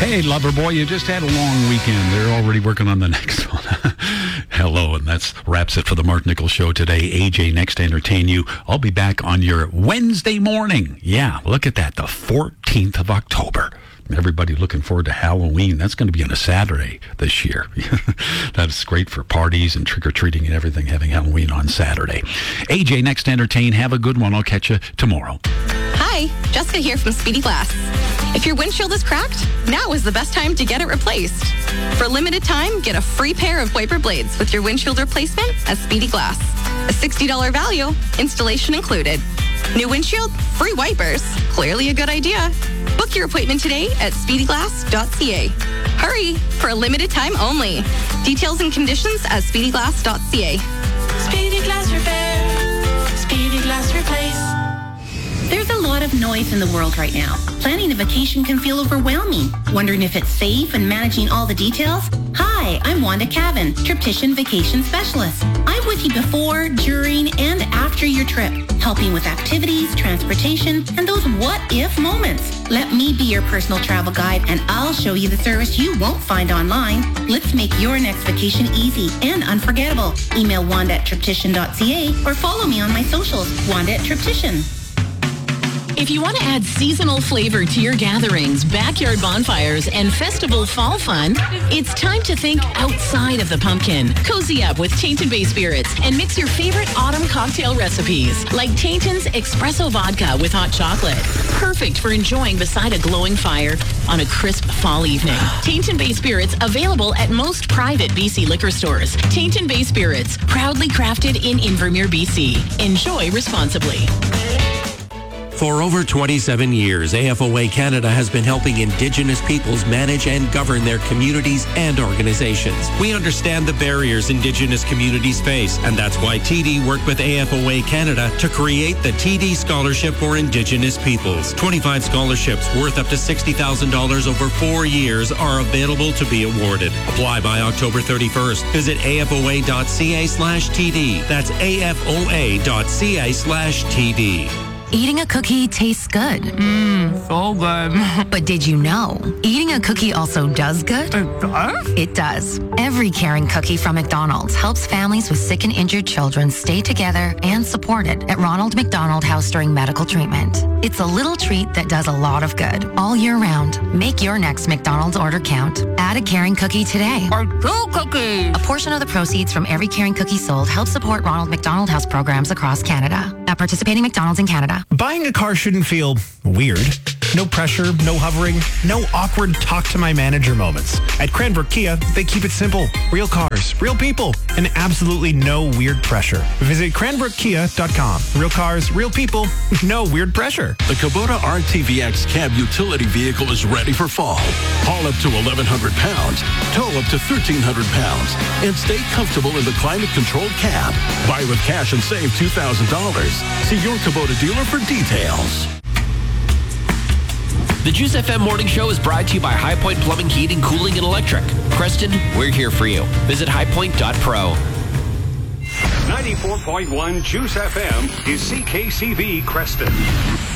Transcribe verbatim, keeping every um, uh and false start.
Hey, lover boy, you just had a long weekend. They're already working on the next one. Hello, and that wraps it for the Mark Nichols Show today. A J next to entertain you. I'll be back on your Wednesday morning. Yeah, look at that, the fourteenth of October. Everybody looking forward to Halloween. That's going to be on a Saturday this year. That's great for parties and trick-or-treating and everything, having Halloween on Saturday. A J next to entertain. Have a good one. I'll catch you tomorrow. Hi, Jessica here from Speedy Glass. If your windshield is cracked, now is the best time to get it replaced. For a limited time, get a free pair of wiper blades with your windshield replacement at Speedy Glass. A sixty dollars value, installation included. New windshield, free wipers. Clearly a good idea. Book your appointment today at speedy glass dot c a. Hurry, for a limited time only. Details and conditions at speedy glass dot c a. Speedy Glass Repair. Speedy Glass Replace. There's a lot of noise in the world right now. Planning a vacation can feel overwhelming. Wondering if it's safe and managing all the details? Hi, I'm Wanda Cavan, Triptician Vacation Specialist. I'm with you before, during, and after your trip, helping with activities, transportation, and those what-if moments. Let me be your personal travel guide, and I'll show you the service you won't find online. Let's make your next vacation easy and unforgettable. Email Wanda at triptician dot c a or follow me on my socials, Wanda at Triptician. If you want to add seasonal flavor to your gatherings, backyard bonfires, and festival fall fun, it's time to think outside of the pumpkin. Cozy up with Tainton Bay Spirits and mix your favorite autumn cocktail recipes, like Tainton's Espresso Vodka with hot chocolate. Perfect for enjoying beside a glowing fire on a crisp fall evening. Tainton Bay Spirits available at most private B C liquor stores. Tainton Bay Spirits, proudly crafted in Invermere, B C. Enjoy responsibly. For over twenty-seven years, A F O A Canada has been helping Indigenous peoples manage and govern their communities and organizations. We understand the barriers Indigenous communities face, and that's why T D worked with A F O A Canada to create the T D Scholarship for Indigenous Peoples. twenty-five scholarships worth up to sixty thousand dollars over four years are available to be awarded. Apply by October thirty-first. Visit A F O A dot c a slash T D. That's A F O A dot c a slash T D. Eating a cookie tastes good. Mmm, so good. But did you know, eating a cookie also does good? It does? It does. Every caring cookie from McDonald's helps families with sick and injured children stay together and supported at Ronald McDonald House during medical treatment. It's a little treat that does a lot of good all year round. Make your next McDonald's order count. Add a caring cookie today. Or two cookies. A portion of the proceeds from every caring cookie sold helps support Ronald McDonald House programs across Canada. At participating McDonald's in Canada. Buying a car shouldn't feel weird. No pressure, no hovering, no awkward talk to my manager moments. At Cranbrook Kia, they keep it simple. Real cars, real people, and absolutely no weird pressure. Visit cranbrook kia dot com. Real cars, real people, no weird pressure. The Kubota R T V X cab utility vehicle is ready for fall. Haul up to eleven hundred pounds, tow up to thirteen hundred pounds, and stay comfortable in the climate-controlled cab. Buy with cash and save two thousand dollars. See your Kubota dealer for details. The Juice F M Morning Show is brought to you by High Point Plumbing, Heating, Cooling, and Electric. Creston, we're here for you. Visit high point dot pro. ninety-four point one Juice F M is C K C V Creston.